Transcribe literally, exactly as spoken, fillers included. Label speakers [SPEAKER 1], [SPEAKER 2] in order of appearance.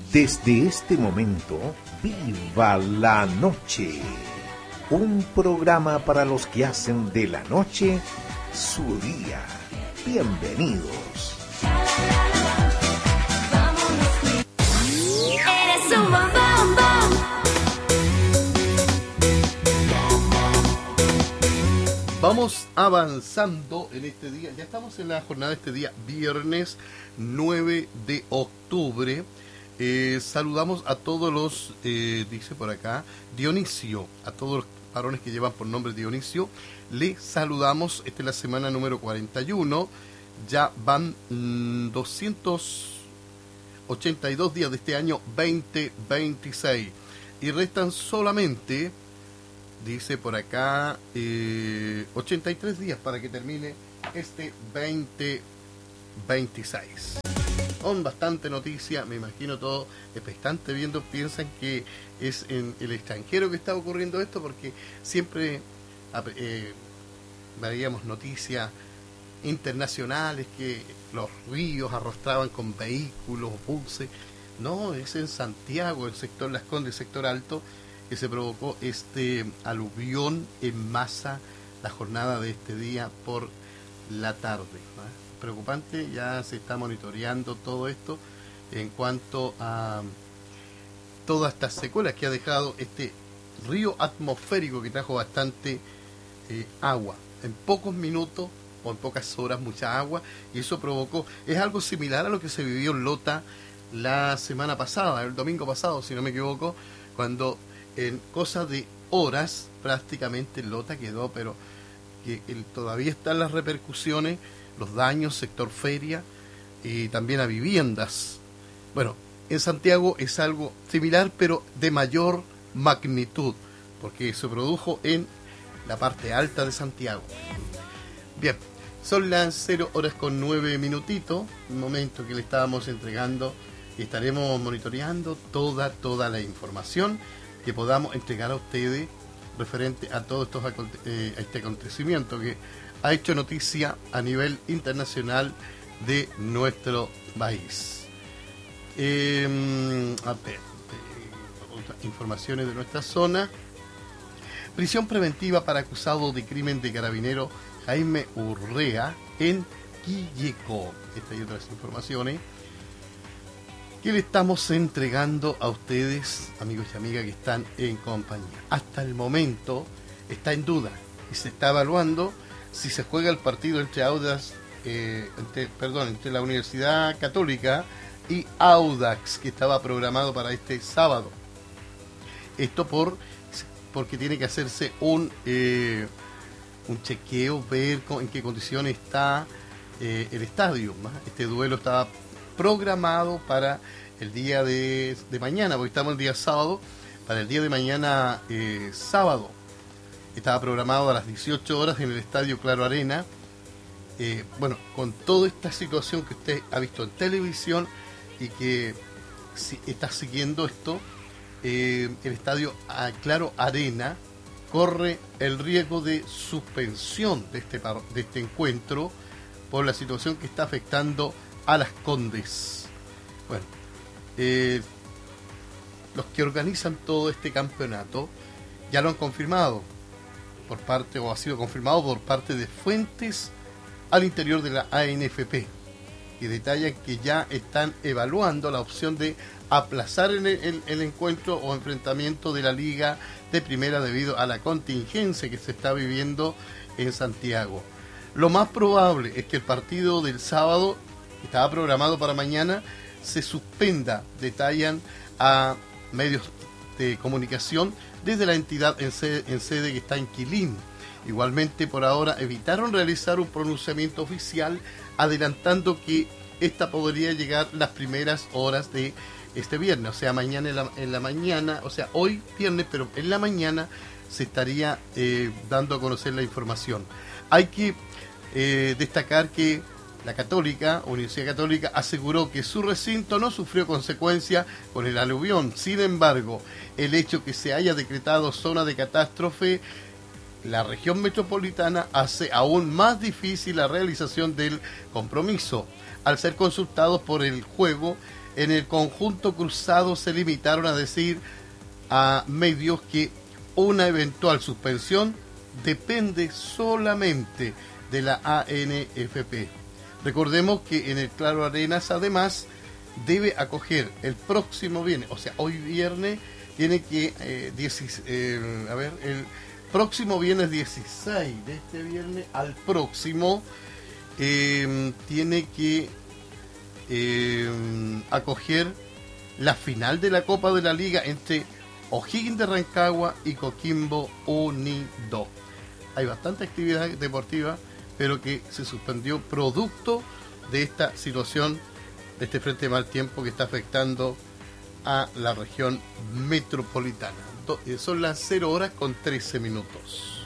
[SPEAKER 1] Desde este momento, viva la noche. Un programa para los que hacen de la noche su día. Bienvenidos.
[SPEAKER 2] Eres un bombón.
[SPEAKER 3] Vamos avanzando en este día. Ya estamos en la jornada de este día, viernes nueve de octubre. Eh, saludamos a todos los, eh, dice por acá, Dionisio, a todos los varones que llevan por nombre Dionisio. Le saludamos. Esta es la semana número cuarenta y uno. Ya van mmm, doscientos ochenta y dos días de este año veinte veintiséis. Y restan solamente, dice por acá, eh, ochenta y tres días para que termine este veinte veintiséis. Con bastante noticia, me imagino todo expectante viendo, piensan que es en el extranjero que está ocurriendo esto, porque siempre eh, veíamos noticias internacionales que los ríos arrastraban con vehículos, buses. No, es en Santiago, el sector Las Condes, el sector alto, que se provocó este aluvión en masa la jornada de este día por la tarde, ¿no? Preocupante, ya se está monitoreando todo esto en cuanto a todas estas secuelas que ha dejado este río atmosférico que trajo bastante eh, agua. En pocos minutos o en pocas horas mucha agua, y eso provocó, es algo similar a lo que se vivió en Lota la semana pasada, el domingo pasado, si no me equivoco, cuando en cosas de horas prácticamente Lota quedó, pero que el, todavía están las repercusiones, los daños, sector feria y también a viviendas. Bueno, en Santiago es algo similar, pero de mayor magnitud, porque se produjo en la parte alta de Santiago. Bien, son las cero horas con nueve minutitos, un momento que le estábamos entregando y estaremos monitoreando toda, toda la información que podamos entregar a ustedes referente a todos estos eh, a este acontecimiento que ha hecho noticia a nivel internacional de nuestro país. Eh, a ver, eh, otras informaciones de nuestra zona. Prisión preventiva para acusado de crimen de carabinero Jaime Urrea en Quillecó. Estas y otras informaciones que le estamos entregando a ustedes, amigos y amigas que están en compañía. Hasta el momento está en duda y se está evaluando si se juega el partido entre Audax, eh, entre, perdón, entre la Universidad Católica y Audax, que estaba programado para este sábado. Esto por porque tiene que hacerse un eh, un chequeo, ver con, en qué condiciones está eh, el estadio, ¿no? Este duelo estaba programado para el día de, de mañana, porque estamos el día sábado, para el día de mañana eh, sábado. Estaba programado a las dieciocho horas en el Estadio Claro Arena. Eh, bueno, con toda esta situación que usted ha visto en televisión y que si está siguiendo esto, eh, el Estadio Claro Arena corre el riesgo de suspensión de este, de este encuentro por la situación que está afectando a Las Condes. Bueno, eh, los que organizan todo este campeonato ya lo han confirmado por parte, o ha sido confirmado por parte de fuentes al interior de la A N F P, que detallan que ya están evaluando la opción de aplazar el, el, el encuentro o enfrentamiento de la Liga de Primera debido a la contingencia que se está viviendo en Santiago. Lo más probable es que el partido del sábado, que estaba programado para mañana, se suspenda, detallan a medios de comunicación desde la entidad en sede, en sede que está en Quilín. Igualmente, por ahora evitaron realizar un pronunciamiento oficial, adelantando que esta podría llegar las primeras horas de este viernes, o sea, mañana en la, en la mañana, o sea, hoy viernes, pero en la mañana se estaría eh, dando a conocer la información. Hay que eh, destacar que la Católica, Universidad Católica, aseguró que su recinto no sufrió consecuencias con el aluvión. Sin embargo, el hecho que se haya decretado zona de catástrofe, la región metropolitana, hace aún más difícil la realización del compromiso. Al ser consultados por el juego, En el conjunto cruzado se limitaron a decir a medios que una eventual suspensión depende solamente de la A N F P. Recordemos que en el Claro Arenas además debe acoger el próximo viernes, o sea, hoy viernes tiene que, eh, diez, eh, a ver, el próximo viernes dieciséis, de este viernes al próximo, eh, tiene que eh, acoger la final de la Copa de la Liga entre O'Higgins de Rancagua y Coquimbo Unido. Hay bastante actividad deportiva, pero que se suspendió producto de esta situación, de este frente de mal tiempo que está afectando a la región metropolitana. Son las cero horas con trece minutos.